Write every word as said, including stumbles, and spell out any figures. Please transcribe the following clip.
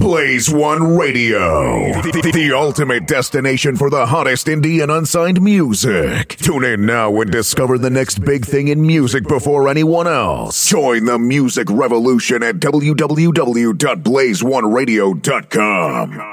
Blaze One Radio, the, the ultimate destination for the hottest indie and unsigned music. Tune in now and discover the next big thing in music before anyone else. Join the music revolution at w w w dot blaze one radio dot com.